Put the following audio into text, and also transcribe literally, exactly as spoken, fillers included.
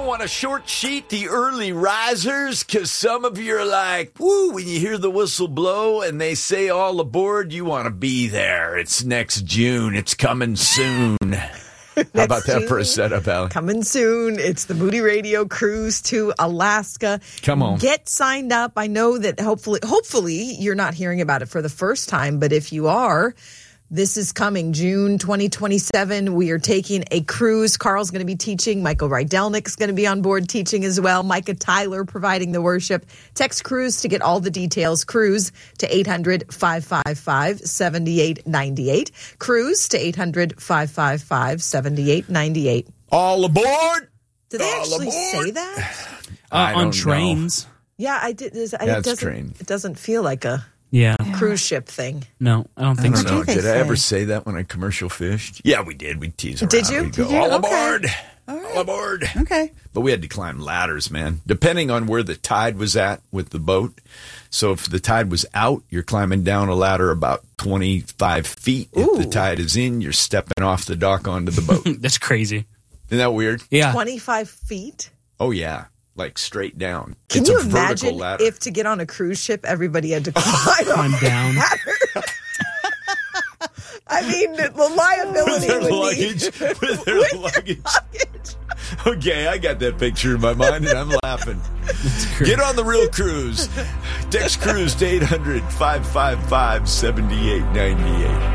don't want to short sheet the early risers because some of you are like, woo, when you hear the whistle blow and they say all aboard, you want to be there. It's next June. It's coming soon. How about that June, for a setup, Allie? Coming soon. It's the Moody Radio cruise to Alaska. Come on. Get signed up. I know that hopefully, hopefully you're not hearing about it for the first time, but if you are, this is coming June twenty twenty-seven. We are taking a cruise. Carl's going to be teaching. Michael Rydelnik's going to be on board teaching as well. Micah Tyler providing the worship. Text cruise to get all the details. Cruise to eight hundred, five five five, seven eight nine eight. Cruise to eight hundred, five five five, seven eight nine eight. All aboard! Did they all actually aboard. say that? Uh, on trains. Know. Yeah, I did. It That's doesn't, train. It doesn't feel like a Yeah. cruise ship thing. No, I don't think I don't so. know. do Did they I say? ever say that when I commercial fished? Yeah, we did. We'd tease around. Did you? We'd go, Did you? all Okay. aboard. All right. All aboard. Okay. But we had to climb ladders, man, depending on where the tide was at with the boat. So if the tide was out, you're climbing down a ladder about twenty-five feet. Ooh. If the tide is in, you're stepping off the dock onto the boat. Isn't That's crazy. that weird? Yeah. twenty-five feet? Oh, yeah. Like straight down. Can it's you a vertical imagine ladder. if to get on a cruise ship, everybody had to climb Climb up down. the ladder? I mean, the liability with their would luggage. be With their with luggage. luggage. Okay, I got that picture in my mind, and I'm laughing. Get on the real cruise. Text cruise to eight hundred, five five five, seven eight nine eight.